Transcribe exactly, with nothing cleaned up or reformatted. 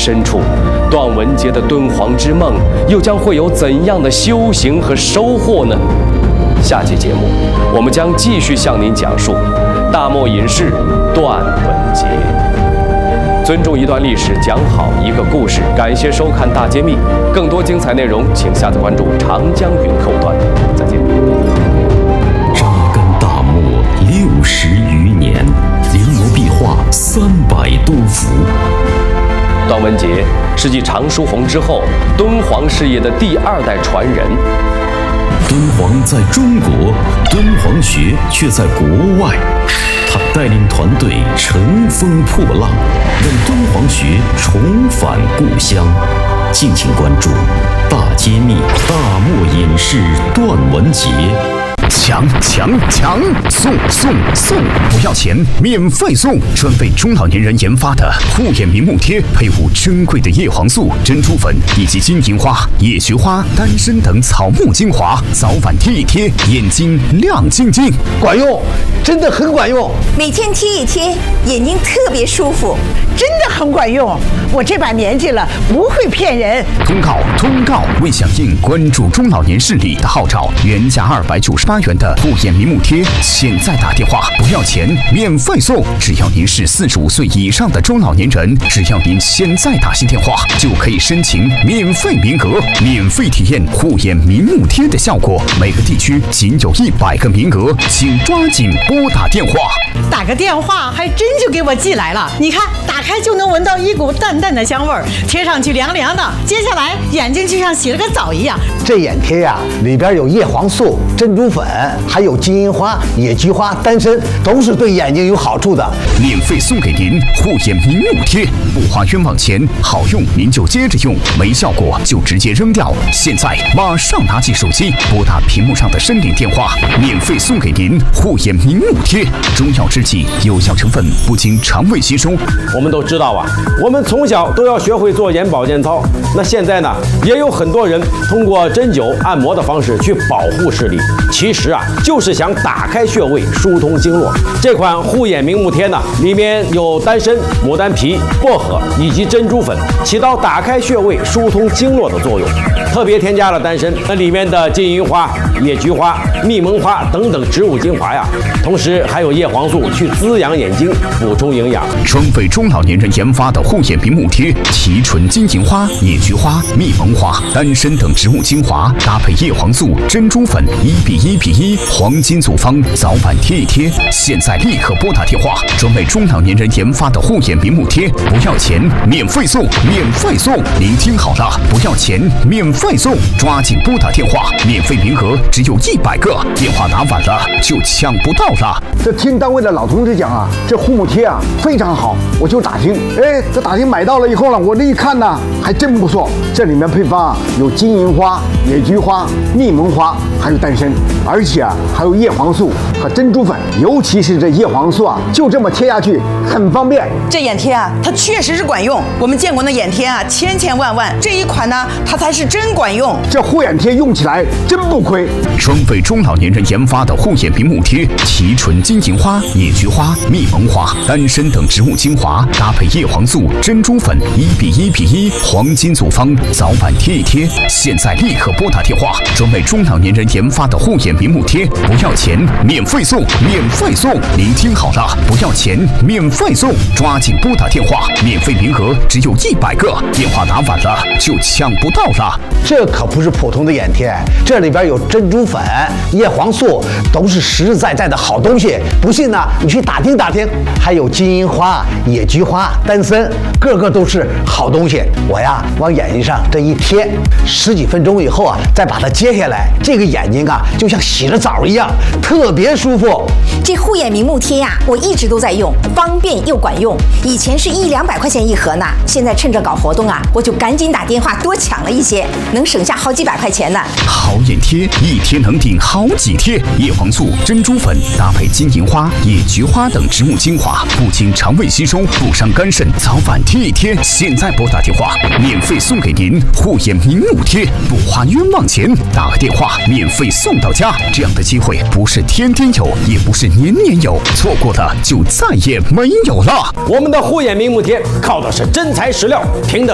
深处，段文杰的敦煌之梦又将会有怎样的修行和收获呢？下期节目，我们将继续向您讲述大漠隐士段文杰。尊重一段历史，讲好一个故事。感谢收看《大揭秘》，更多精彩内容，请下载关注长江云客户端。再见。 扎根大漠六十余年，临摹壁画三百多幅。 段文杰是继常书鸿之后，敦煌事业的第二代传人。 敦煌在中国，敦煌学却在国外。他带领团队乘风破浪，让敦煌学重返故乡。敬请关注《大揭秘》大漠隐士段文杰。 抢抢抢！送送送！不要钱，免费送！专为中老年人研发的护眼明目贴，配伍珍贵的叶黄素、珍珠粉以及金银花、野菊花、丹参等草木精华，早晚贴一贴，眼睛亮晶晶， 管用，真的很管用。 每天贴一贴，眼睛特别舒服， 真的很管用。我这把年纪了，不会骗人。 通告通告！为响应关注中老年视力的号召，原价二百九十八元的护眼明目贴，现在打电话不要钱，免费送！只要您是四十五岁以上的中老年人，只要您现在打新电话，就可以申请免费名额，免费体验护眼明目贴的效果。每个地区仅有一百个名额，请抓紧拨打电话。 打个电话还真就给我寄来了，你看，打开就能闻到一股淡淡的香味儿，贴上去凉凉的，接下来眼睛就像洗了个澡一样。 这眼贴呀、啊，里边有叶黄素、珍珠粉，还有金银花、野菊花、丹参，都是对眼睛有好处的。 免费送给您护眼明目贴，不花冤枉钱，好用您就接着用，没效果就直接扔掉。现在马上拿起手机，拨打屏幕上的申领电话，免费送给您护眼明目贴。中药制剂，有效成分不经肠胃吸收。 我们都知道啊，我们从小都要学会做眼保健操。那现在呢，也有很多人通过针灸、按摩的方式去保护视力，其实啊，就是想打开穴位，疏通经络。这款护眼明目贴呢，里面有丹参、牡丹皮、薄荷以及珍珠粉，起到打开穴位、疏通经络的作用。特别添加了丹参，那里面的金银花、野菊花、蜜蒙花等等植物精华呀，同时还有叶黄素去滋养眼睛，补充营养。 专为中老年人研发的护眼明目贴，提纯金银花、野菊花、蜜蒙花、丹参等植物精华，搭配叶黄素、珍珠粉，一比一比一，黄金组方，早晚贴一贴。现在立刻拨打电话，专为中老年人研发的护眼明目贴，不要钱，免费送，免费送！您听好了，不要钱，免费送！抓紧拨打电话，免费名额只有一百个，电话打晚了就抢不到了。 这听单位的老同志讲啊，这护目贴啊非常好，我就打听，哎，这打听买到了以后呢，我这一看呢，还真不错。这里面配方啊有金银花、野菊花、蜜蒙花，还有丹参，而且啊还有叶黄素和珍珠粉，尤其是这叶黄素啊，就这么贴下去很方便。 这眼贴啊，它确实是管用。我们见过那眼贴啊，千千万万，这一款呢，它才是真管用。 这护眼贴用起来真不亏。 专为中老年人研发的护眼明目贴，提纯金银花、野菊花、蜜蒙花、丹参等植物精华，搭配叶黄素、珍珠粉，一比一比一，黄金组方，早晚贴一贴。现在立刻拨打电话，专为中老年人研发的护眼明目贴，不要钱，免费送，免费送！您听好了，不要钱，免费送！抓紧拨打电话，免费名额只有一百个，电话打晚了就抢不到了。 这可不是普通的眼贴，这里边有珍珠粉、叶黄素，都是实实在在的好东西。不信呢，你去打听打听。还有金银花、野菊花、丹参，个个都是好东西。我呀，往眼睛上这一贴，十几分钟以后啊，再把它揭下来，这个眼睛啊，就像洗了澡一样，特别舒服。 这护眼明目贴呀、啊，我一直都在用，方便又管用。以前是一两百块钱一盒呢，现在趁着搞活动啊，我就赶紧打电话多抢了一些，能省下好几百块钱呢。 好眼贴，一贴能顶好几贴。叶黄素、珍珠粉搭配金银花、野菊花等植物精华，不经肠胃吸收，不伤肝肾，早晚贴一贴。现在拨打电话，免费送给您护眼明目贴，不花冤枉钱，打个电话免费送到家。这样的机会不是天天有，也不是年年有，错过的就再也没有了。 我们的护眼明目贴靠的是真材实料，凭的